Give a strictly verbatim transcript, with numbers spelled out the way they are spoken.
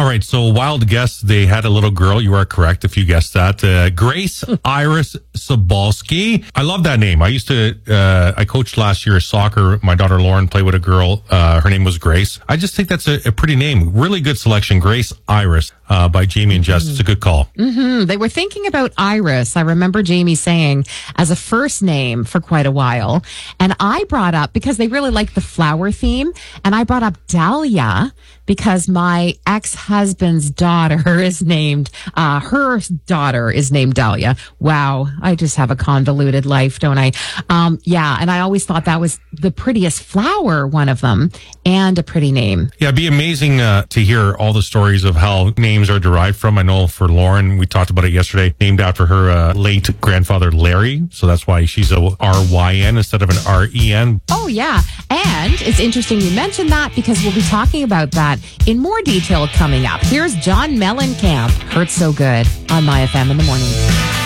right. So Wild Guess, they had a little girl. You are correct if you guessed that. Uh, Grace Iris Sobalski. I love that name. I used to, uh, I coached last year soccer. My daughter Lauren played with a girl. Uh, her name was Grace. I just think that's a, a pretty name. Really good selection. Grace Iris uh, by Jamie and Jess. Mm-hmm. It's a good call. Mm-hmm. They were thinking about Iris. I remember Jamie saying as a first name for quite a while. And I brought up, because they really like the flower theme, and I brought up Dahlia because my ex-husband's daughter is named, uh, her daughter is named Dahlia. Wow. I just have a convoluted life, don't I? Um, yeah. And I always thought that was the prettiest flower, one of them, and a pretty name. Yeah, it'd be amazing uh, to hear all the stories of how names are derived from. I know for Lauren, we talked about it yesterday, named after her uh, late grandfather, Larry. So that's why she's a R Y N instead of an R E N. Oh, yeah. And it's interesting you mentioned that, because we'll be talking about that in more detail coming up. Here's John Mellencamp. Hurts So Good on My F M in the morning.